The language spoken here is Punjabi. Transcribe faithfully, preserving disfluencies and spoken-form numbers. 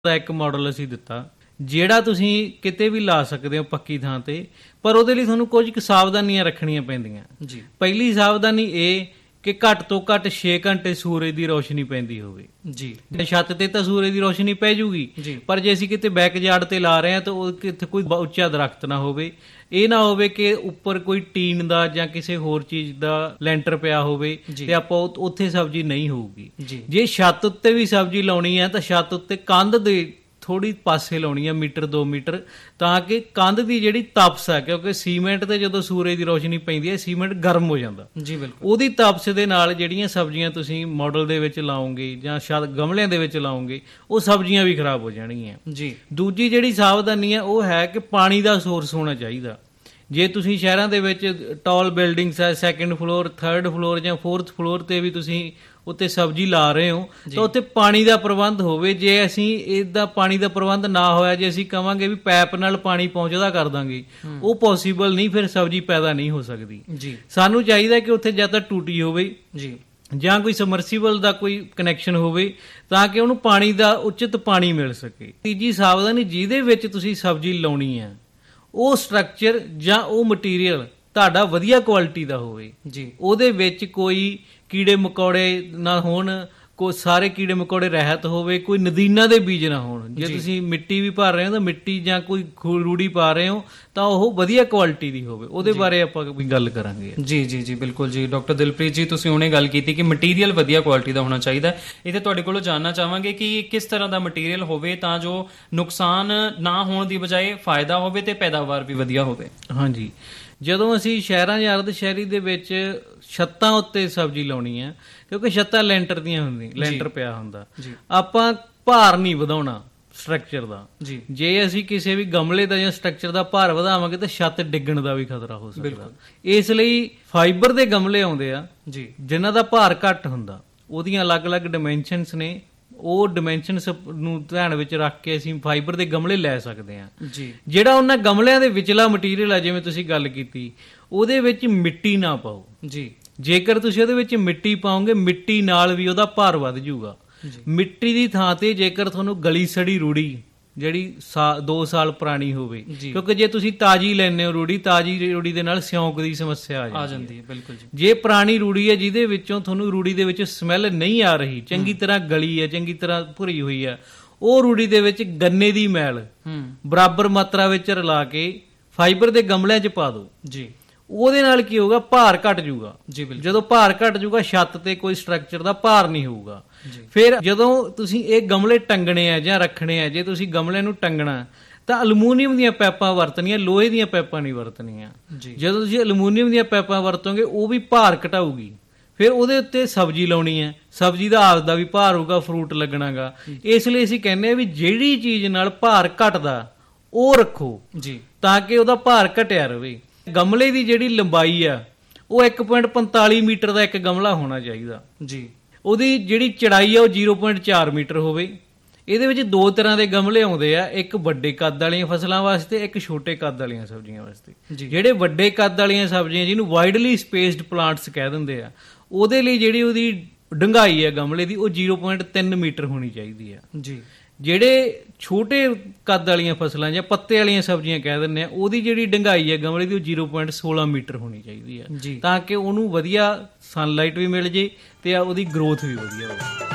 ਦਾ ਇੱਕ ਮਾਡਲ ਅਸੀਂ ਦਿੱਤਾ ਜਿਹੜਾ ਤੁਸੀਂ ਕਿਤੇ ਵੀ ਲਾ ਸਕਦੇ ਹੋ ਪੱਕੀ ਥਾਂ ਤੇ, ਪਰ ਉਹਦੇ ਲਈ ਤੁਹਾਨੂੰ ਕੁਝ ਕੁ ਸਾਵਧਾਨੀਆਂ ਰੱਖਣੀਆਂ ਪੈਂਦੀਆਂ ਜੀ। ਪਹਿਲੀ ਸਾਵਧਾਨੀ ਇਹ ਕਿ ਘੱਟ ਤੋਂ ਘੱਟ ਛੇ ਘੰਟੇ ਸੂਰਜ ਦੀ ਰੋਸ਼ਨੀ ਪੈਂਦੀ ਹੋਵੇ ਜੀ। ਛੱਤ ਤੇ ਤਾਂ ਸੂਰਜ ਦੀ ਰੋਸ਼ਨੀ ਪੈ ਜੂਗੀ, ਪਰ ਜੇ ਅਸੀਂ ਕਿਤੇ ਬੈਕਯਾਰਡ ਤੇ ਲਾ ਰਹੇ ਹਾਂ ਤਾਂ ਉਹ ਕਿਤੇ ਕੋਈ ਉੱਚਾ ਦਰਖਤ ਨਾ ਹੋਵੇ, ਇਹ ਨਾ ਹੋਵੇ ਕਿ ਉੱਪਰ ਕੋਈ ਟੀਨ ਦਾ ਜਾਂ ਕਿਸੇ ਹੋਰ ਚੀਜ਼ ਦਾ ਲੈਂਟਰ ਪਿਆ ਹੋਵੇ ਤੇ ਆਪਾਂ ਉੱਥੇ ਸਬਜ਼ੀ ਨਹੀਂ ਹੋਊਗੀ। ਜੇ ਛੱਤ ਉੱਤੇ ਵੀ ਸਬਜ਼ੀ ਲਾਉਣੀ ਹੈ ਤਾਂ ਛੱਤ ਉੱਤੇ ਕੰਧ ਦੇ ਥੋੜੀ ਪਾਸੇ ਲਾਉਣੀ ਆ, ਮੀਟਰ ਦੋ ਮੀਟਰ, ਤਾਂ ਕਿ ਕੰਧ ਦੀ ਜਿਹੜੀ ਤਪਸ ਹੈ, ਕਿਉਂਕਿ ਸੀਮੈਂਟ ਤੇ ਜਦੋਂ ਸੂਰਜ ਦੀ ਰੋਸ਼ਨੀ ਪੈਂਦੀ ਹੈ ਸੀਮੈਂਟ ਗਰਮ ਹੋ ਜਾਂਦਾ ਜੀ, ਬਿਲਕੁਲ ਉਹਦੀ ਤਪਸ ਦੇ ਨਾਲ ਜਿਹੜੀਆਂ ਸਬਜ਼ੀਆਂ ਤੁਸੀਂ ਮਾਡਲ ਦੇ ਵਿੱਚ ਲਾਓਗੇ ਜਾਂ ਸ਼ਾਇਦ ਗਮਲਿਆਂ ਦੇ ਵਿੱਚ ਲਾਓਗੇ ਉਹ ਸਬਜ਼ੀਆਂ ਵੀ ਖਰਾਬ ਹੋ ਜਾਣਗੀਆਂ ਜੀ। ਦੂਜੀ ਜਿਹੜੀ ਸਾਵਧਾਨੀ ਹੈ ਉਹ ਹੈ ਕਿ ਪਾਣੀ ਦਾ ਸੋਰਸ ਹੋਣਾ ਚਾਹੀਦਾ। ਜੇ ਤੁਸੀਂ ਸ਼ਹਿਰਾਂ ਦੇ ਵਿੱਚ ਟਾਲ ਬਿਲਡਿੰਗਸ ਹੈ, ਸੈਕਿੰਡ ਫਲੋਰ, ਥਰਡ ਫਲੋਰ ਜਾਂ ਫੋਰਥ ਫਲੋਰ ਤੇ ਵੀ ਤੁਸੀਂ ਉੱਤੇ ਸਬਜ਼ੀ ਲਾ ਰਹੇ ਹੋ ਤਾਂ ਉੱਥੇ ਪਾਣੀ ਦਾ ਪ੍ਰਬੰਧ ਹੋਵੇ। ਜੇ ਅਸੀਂ ਇਹਦਾ ਪਾਣੀ ਦਾ ਪ੍ਰਬੰਧ ਨਾ ਹੋਇਆ, ਜੇ ਅਸੀਂ ਕਵਾਂਗੇ ਵੀ ਪੈਪ ਨਾਲ ਪਾਣੀ ਪਹੁੰਚਦਾ ਕਰ ਦਾਂਗੇ, ਉਹ ਪੋਸੀਬਲ ਨਹੀਂ, ਫਿਰ ਸਬਜ਼ੀ ਪੈਦਾ ਨਹੀਂ ਹੋ ਸਕਦੀ ਜੀ। ਸਾਨੂੰ ਚਾਹੀਦਾ ਕਿ ਉੱਥੇ ਜਾਂ ਤਾਂ ਟੂਟੀ ਹੋਵੇ ਜੀ ਜਾਂ ਕੋਈ ਸਮਰਸੀਬਲ ਦਾ ਕੋਈ ਕਨੈਕਸ਼ਨ ਹੋਵੇ ਤਾਂ ਕਿ ਉਹਨੂੰ ਪਾਣੀ ਦਾ ਉਚਿਤ ਪਾਣੀ ਮਿਲ ਸਕੇ। ਤੀਜੀ ਸਾਵਧਾਨੀ, ਜਿਹਦੇ ਵਿੱਚ ਤੁਸੀਂ ਸਬਜ਼ੀ ਲਾਉਣੀ ਹੈ ਉਹ ਸਟਰਕਚਰ ਜਾਂ ਉਹ ਮਟੀਰੀਅਲ ਤੁਹਾਡਾ ਵਧੀਆ ਕੁਆਲਿਟੀ ਦਾ ਹੋਵੇ ਜੀ। ਉਹਦੇ ਵਿੱਚ ਕੋਈ ਕੀੜੇ ਮਕੌੜੇ ਨਾ ਹੋਣ, ਕੋਈ ਸਾਰੇ ਕੀੜੇ ਮਕੌੜੇ ਰਹਿਤ ਹੋਵੇ, ਕੋਈ ਨਦੀਨਾਂ ਦੇ ਬੀਜ ਨਾ ਹੋਣ। ਜੇ ਤੁਸੀਂ ਮਿੱਟੀ ਵੀ ਭਰ ਰਹੇ ਹੋ ਤਾਂ ਮਿੱਟੀ ਜਾਂ ਕੋਈ ਰੂੜੀ ਪਾ ਰਹੇ ਹੋ ਤਾਂ ਉਹ ਵਧੀਆ ਕੁਆਲਿਟੀ ਦੀ ਹੋਵੇ। ਉਹਦੇ ਬਾਰੇ ਆਪਾਂ ਵੀ ਗੱਲ ਕਰਾਂਗੇ ਜੀ ਜੀ ਜੀ ਬਿਲਕੁਲ ਜੀ। ਡਾਕਟਰ ਦਿਲਪ੍ਰੀਤ ਜੀ, ਤੁਸੀਂ ਹੁਣੇ ਗੱਲ ਕੀਤੀ ਕਿ ਮਟੀਰੀਅਲ ਵਧੀਆ ਕੁਆਲਿਟੀ ਦਾ ਹੋਣਾ ਚਾਹੀਦਾ। ਇਹ ਤਾਂ ਤੁਹਾਡੇ ਕੋਲੋਂ ਜਾਣਨਾ ਚਾਹਾਂਗੇ ਕਿ ਕਿਸ ਤਰ੍ਹਾਂ ਦਾ ਮਟੀਰੀਅਲ ਹੋਵੇ ਤਾਂ ਜੋ ਨੁਕਸਾਨ ਨਾ ਹੋਣ ਦੀ ਬਜਾਏ ਫਾਇਦਾ ਹੋਵੇ ਤੇ ਪੈਦਾਵਾਰ ਵੀ ਵਧੀਆ ਹੋਵੇ। ਹਾਂਜੀ, ਜਦੋਂ ਅਸੀਂ ਸ਼ਹਿਰਾਂ ਜਾਂ ਅਰਧ ਸ਼ਹਿਰੀ ਦੇ ਵਿੱਚ ਛੱਤਾਂ ਉੱਤੇ ਸਬਜ਼ੀ ਲਾਉਣੀ ਹੈ, ਕਿਉਂਕਿ ਛੱਤਾਂ ਲੈਂਟਰ ਦੀਆਂ ਹੁੰਦੀਆਂ, ਲੈਂਟਰ ਪਿਆ ਹੁੰਦਾ, ਆਪਾਂ ਭਾਰ ਨਹੀਂ ਵਧਾਉਣਾ ਸਟਰਕਚਰ ਦਾ ਜੀ। ਜੇ ਅਸੀਂ ਕਿਸੇ ਵੀ ਗਮਲੇ ਦਾ ਜਾਂ ਸਟਰਕਚਰ ਦਾ ਭਾਰ ਵਧਾਵਾਂਗੇ ਤਾਂ ਛੱਤ ਡਿੱਗਣ ਦਾ ਵੀ ਖਤਰਾ ਹੋ ਸਕਦਾ। ਇਸ ਲਈ ਫਾਈਬਰ ਦੇ ਗਮਲੇ ਆਉਂਦੇ ਆ ਜੀ ਜਿਨ੍ਹਾਂ ਦਾ ਭਾਰ ਘੱਟ ਹੁੰਦਾ, ਉਹਦੀਆਂ ਅਲੱਗ-ਅਲੱਗ ਡਾਇਮੈਂਸ਼ਨਸ ਨੇ। ਉਹ ਡਾਇਮੈਂਸ਼ਨਸ ਨੂੰ ਧਿਆਨ ਵਿੱਚ ਰੱਖ ਕੇ ਅਸੀਂ ਫਾਈਬਰ ਦੇ ਗਮਲੇ ਲੈ ਸਕਦੇ ਹਾਂ ਜੀ। ਜਿਹੜਾ ਉਹਨਾਂ ਗਮਲਿਆਂ ਦੇ ਵਿਚਲਾ ਮਟੀਰੀਅਲ ਆ, ਜਿਵੇਂ ਤੁਸੀਂ ਗੱਲ ਕੀਤੀ, ਉਹਦੇ ਵਿੱਚ ਮਿੱਟੀ ਨਾ ਪਾਓ ਜੀ। ਜੇਕਰ ਤੁਸੀਂ ਉਹਦੇ ਵਿੱਚ ਮਿੱਟੀ ਪਾਓਗੇ, ਮਿੱਟੀ ਨਾਲ ਵੀ ਉਹਦਾ ਭਾਰ ਵੱਧ ਜੂਗਾ। ਮਿੱਟੀ ਦੀ ਥਾਂ ਤੇ ਜੇਕਰ ਤੁਹਾਨੂੰ ਗਲੀ ਸੜੀ ਰੂੜੀ ਜਿਹੜੀ ਸਾ ਦੋ ਸਾਲ ਪੁਰਾਣੀ ਹੋਵੇ, ਕਿਉਂਕਿ ਜੇ ਤੁਸੀਂ ਤਾਜ਼ੀ ਲੈਂਦੇ ਹੋ ਰੂੜੀ, ਤਾਜ਼ੀ ਰੂੜੀ ਦੇ ਨਾਲ ਸਿਉਂਕ ਦੀ ਸਮੱਸਿਆ ਆ ਜਾਂਦੀ ਹੈ। ਬਿਲਕੁਲ ਜੀ। ਜੇ ਪੁਰਾਣੀ ਰੂੜੀ ਹੈ ਜਿਹਦੇ ਵਿੱਚੋਂ ਤੁਹਾਨੂੰ ਰੂੜੀ ਦੇ ਵਿੱਚ ਸਮੈਲ ਨਹੀਂ ਆ ਰਹੀ, ਚੰਗੀ ਤਰ੍ਹਾਂ ਗਲੀ ਹੈ, ਚੰਗੀ ਤਰ੍ਹਾਂ ਭੁਰੀ ਹੋਈ ਹੈ, ਉਹ ਰੂੜੀ ਦੇ ਵਿੱਚ ਗੰਨੇ ਦੀ ਮੈਲ ਬਰਾਬਰ ਮਾਤਰਾ ਵਿੱਚ ਰਲਾ ਕੇ ਫਾਈਬਰ ਦੇ ਗਮਲਿਆਂ 'ਚ ਪਾ ਦਿਓ ਜੀ। ਉਹਦੇ ਨਾਲ ਕੀ ਹੋਊਗਾ, ਭਾਰ ਘਟ ਜੂਗਾ ਜੀ। ਜਦੋਂ ਭਾਰ ਘਟ ਜੂਗਾ, ਛੱਤ ਤੇ ਕੋਈ ਸਟਰਕਚਰ ਦਾ ਭਾਰ ਨਹੀਂ ਹੋਊਗਾ। ਫਿਰ ਜਦੋਂ ਤੁਸੀਂ ਇਹ ਗਮਲੇ ਟੰਗਣੇ ਆ ਜਾਂ ਰੱਖਣੇ ਆ, ਜੇ ਤੁਸੀਂ ਗਮਲੇ ਨੂੰ ਟੰਗਣਾ ਤਾਂ ਅਲਮੂਨੀਅਮ ਦੀਆਂ ਪੈਪਾਂ ਵਰਤਣੀਆਂ, ਲੋਹੇ ਦੀਆਂ ਪੈਪਾਂ ਨਹੀਂ ਵਰਤਣੀਆਂ। ਜਦੋਂ ਤੁਸੀਂ ਅਲਮੂਨੀਅਮ ਦੀਆਂ ਪੈਪਾਂ ਵਰਤੋਗੇ ਉਹ ਵੀ ਭਾਰ ਘਟਾਊਗੀ। ਫਿਰ ਉਹਦੇ ਉੱਤੇ ਸਬਜ਼ੀ ਲਾਉਣੀ ਹੈ, ਸਬਜ਼ੀ ਦਾ ਆਪਦਾ ਵੀ ਭਾਰ ਹੋਊਗਾ, ਫਰੂਟ ਲੱਗਣਾਗਾ। ਇਸ ਲਈ ਅਸੀਂ ਕਹਿੰਦੇ ਹਾਂ ਵੀ ਜਿਹੜੀ ਚੀਜ਼ ਨਾਲ ਭਾਰ ਘਟਦਾ ਉਹ ਰੱਖੋ ਜੀ, ਤਾਂ ਕਿ ਉਹਦਾ ਭਾਰ ਘਟਿਆ ਰਹੇ। ਗਮਲੇ ਦੀ ਜਿਹੜੀ ਲੰਬਾਈ ਆ ਉਹ ਇੱਕ ਪੁਆਇੰਟ ਪੰਤਾਲੀ ਮੀਟਰ ਦਾ ਇੱਕ ਗਮਲਾ ਹੋਣਾ ਚਾਹੀਦਾ ਜੀ। ਉਹਦੀ ਜਿਹੜੀ ਚੜਾਈ ਆ ਉਹ ਜ਼ੀਰੋ ਪੁਆਇੰਟ ਚਾਰ ਮੀਟਰ ਹੋਵੇ। ਇਹਦੇ ਵਿੱਚ ਦੋ ਤਰ੍ਹਾਂ ਦੇ ਗਮਲੇ ਆਉਂਦੇ ਆ, ਇੱਕ ਵੱਡੇ ਕੱਦ ਵਾਲੀਆਂ ਫਸਲਾਂ ਵਾਸਤੇ, ਇੱਕ ਛੋਟੇ ਕੱਦ ਵਾਲੀਆਂ ਸਬਜ਼ੀਆਂ ਵਾਸਤੇ। ਜਿਹੜੇ ਵੱਡੇ ਕੱਦ ਵਾਲੀਆਂ ਸਬਜ਼ੀਆਂ, ਜਿਹਨੂੰ ਵਾਈਡਲੀ ਸਪੇਸਡ ਪਲਾਂਟਸ ਕਹਿ ਦਿੰਦੇ ਆ, ਉਹਦੇ ਲਈ ਜਿਹੜੀ ਉਹਦੀ ਡੂੰਘਾਈ ਹੈ ਗਮਲੇ ਦੀ ਉਹ ਜ਼ੀਰੋ ਪੁਆਇੰਟ ਤਿੰਨ ਮੀਟਰ ਹੋਣੀ ਚਾਹੀਦੀ ਆ ਜੀ। ਜਿਹੜੇ ਛੋਟੇ ਕੱਦ ਵਾਲੀਆਂ ਫਸਲਾਂ ਜਾਂ ਪੱਤੇ ਵਾਲੀਆਂ ਸਬਜ਼ੀਆਂ ਕਹਿ ਦਿੰਦੇ ਆ, ਉਹਦੀ ਜਿਹੜੀ ਡੂੰਘਾਈ ਹੈ ਗਮਲੇ ਦੀ ਉਹ ਜ਼ੀਰੋ ਪੁਆਇੰਟ ਸੋਲਾਂ ਮੀਟਰ ਹੋਣੀ ਚਾਹੀਦੀ ਹੈ, ਤਾਂ ਕਿ ਉਹਨੂੰ ਵਧੀਆ ਸਨਲਾਈਟ ਵੀ ਮਿਲ ਜੇ ਤੇ ਉਹਦੀ ਗਰੋਥ ਵੀ ਵਧੀਆ ਹੋਵੇ।